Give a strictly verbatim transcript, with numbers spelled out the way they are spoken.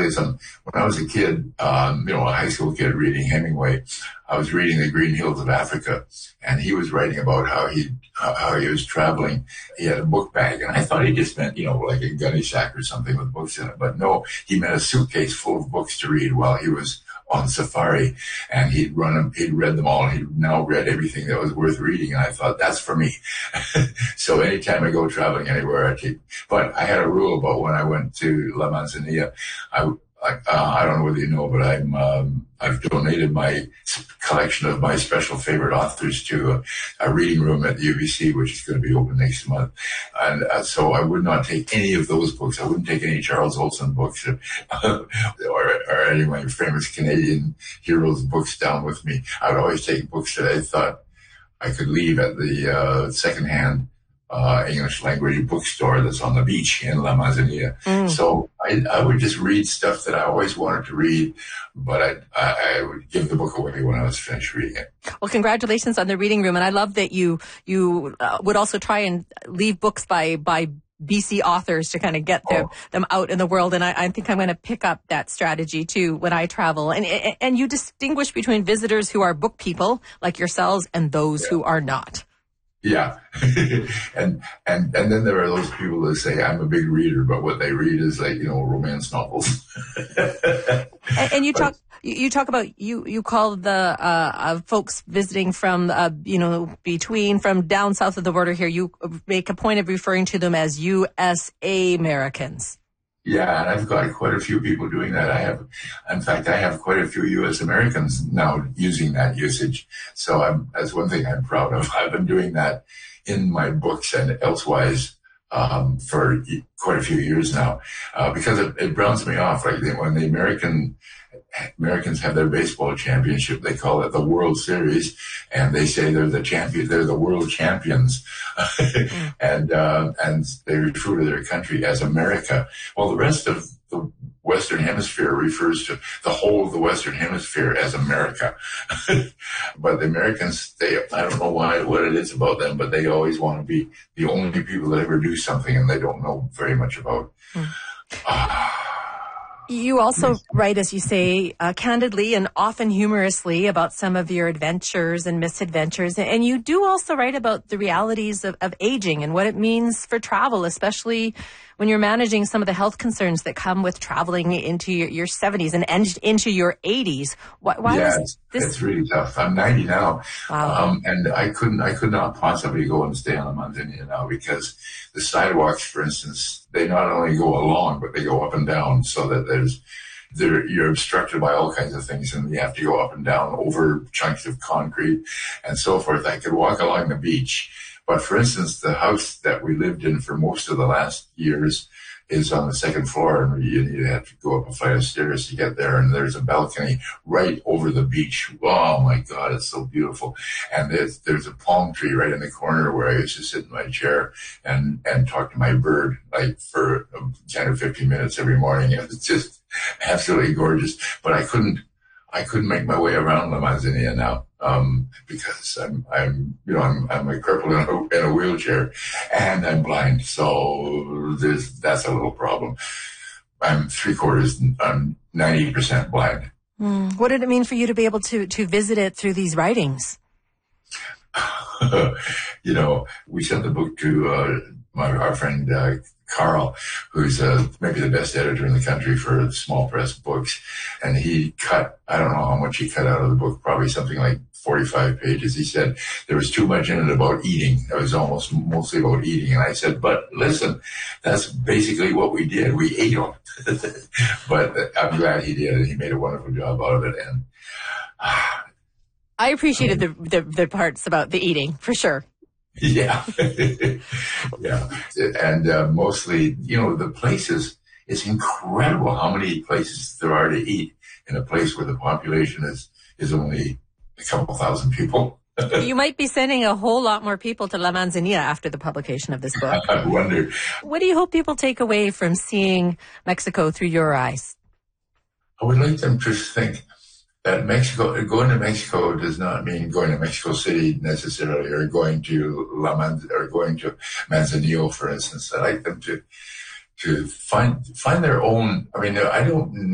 you something. When I was a kid, um, you know, a high school kid reading Hemingway, I was reading The Green Hills of Africa, and he was writing about how he how he was traveling. He had a book bag, and I thought he just meant, you know, like a gunny sack or something with books in it. But no, he meant a suitcase full of books to read while he was on safari, and he'd run them, he'd read them all, and he'd now read everything that was worth reading, and I thought, that's for me. So anytime I go traveling anywhere, I take, but I had a rule about when I went to La Manzanilla, I, I, uh, I don't know whether you know, but I'm, um, I've donated my collection of my special favorite authors to a, a reading room at the U B C, which is going to be open next month. And uh, so I would not take any of those books. I wouldn't take any Charles Olson books or, or, or any of my famous Canadian heroes books down with me. I would always take books that I thought I could leave at the uh, secondhand uh, English language bookstore that's on the beach in La Manzanilla. Mm. So I, I would just read stuff that I always wanted to read, but I, I, I would give the book away when I was finished reading it. Well, congratulations on the reading room. And I love that you, you uh, would also try and leave books by, by B C authors to kind of get them, oh. them out in the world. And I, I think I'm going to pick up that strategy too when I travel. And, and you distinguish between visitors who are book people like yourselves and those yeah. who are not. Yeah. and, and, and then there are those people that say, I'm a big reader, but what they read is like, you know, romance novels. and, and you talk, you talk about, you, you call the, uh, uh, folks visiting from, uh, you know, between, from down south of the border here, you make a point of referring to them as U S A Americans. Yeah, and I've got quite a few people doing that. I have, in fact, I have quite a few U S Americans now using that usage. So I'm, that's one thing I'm proud of. I've been doing that in my books and elsewise, um, for quite a few years now, uh, because it, it rounds me off. Like when the American, Americans have their baseball championship, they call it the World Series, and they say they're the champion, they're the world champions, and uh, and they refer to their country as America. Well, the rest of the Western Hemisphere refers to the whole of the Western Hemisphere as America. But the Americans, they, I don't know why, what it is about them, but they always want to be the only people that ever do something, and they don't know very much about. Mm. Uh, You also write, as you say, uh, candidly and often humorously about some of your adventures and misadventures. And you do also write about the realities of, of aging and what it means for travel, especially when you're managing some of the health concerns that come with traveling into your, your seventies and end, into your eighties. Why, why yeah, was this? It's really tough. I'm ninety now. Wow. Um, and I couldn't, I could not possibly go and stay on the Manzanilla now because the sidewalks, for instance, they not only go along, but they go up and down so that there's, there, you're obstructed by all kinds of things and you have to go up and down over chunks of concrete and so forth. I could walk along the beach. But for instance, the house that we lived in for most of the last years is on the second floor, and you, you have to go up a flight of stairs to get there, and there's a balcony right over the beach. Oh my God, it's so beautiful. And there's, there's a palm tree right in the corner where I used to sit in my chair and, and talk to my bird, like for ten or fifteen minutes every morning. And it's just absolutely gorgeous. But I couldn't, I couldn't make my way around La Manzanilla now. Um, because I'm, I'm, you know, I'm, I'm a cripple in a, in a wheelchair and I'm blind. So there's, that's a little problem. I'm three quarters, I'm ninety percent blind. Mm. What did it mean for you to be able to, to visit it through these writings? You know, we sent the book to, uh, my, our friend, uh, Carl, who's uh, maybe the best editor in the country for small press books. And he cut, I don't know how much he cut out of the book, probably something like forty-five pages. He said there was too much in it about eating. It was almost mostly about eating. And I said, but listen, that's basically what we did. We ate them. But I'm glad he did. He made a wonderful job out of it. And uh, I appreciated um, the, the, the parts about the eating, for sure. Yeah. Yeah. And uh, mostly, you know, the places, it's incredible how many places there are to eat in a place where the population is, is only a couple thousand people. You might be sending a whole lot more people to La Manzanilla after the publication of this book. I wonder. What do you hope people take away from seeing Mexico through your eyes? I would like them to think that Mexico, going to Mexico does not mean going to Mexico City necessarily, or going to La Man, or going to Manzanillo, for instance. I like them to, to find, find their own, I mean, I don't